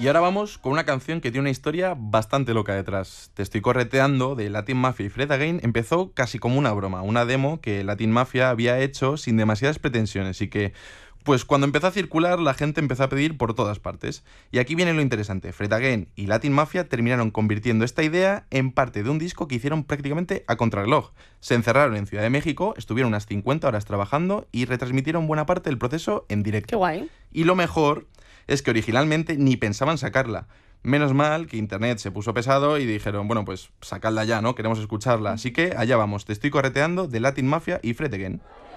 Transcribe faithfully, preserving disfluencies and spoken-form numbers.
Y ahora vamos con una canción que tiene una historia bastante loca detrás. Te estoy correteando de Latin Mafia y Fred Again empezó casi como una broma, una demo que Latin Mafia había hecho sin demasiadas pretensiones y que, pues cuando empezó a circular la gente empezó a pedir por todas partes. Y aquí viene lo interesante, Fred Again y Latin Mafia terminaron convirtiendo esta idea en parte de un disco que hicieron prácticamente a contrarreloj. Se encerraron en Ciudad de México, estuvieron unas cincuenta horas trabajando y retransmitieron buena parte del proceso en Qué directo. guay. Y lo mejor es que originalmente ni pensaban sacarla. Menos mal que internet se puso pesado y dijeron, bueno, pues sacadla ya, ¿no? Queremos escucharla. Así que allá vamos, te estoy correteando de Latin Mafia y Fred Again.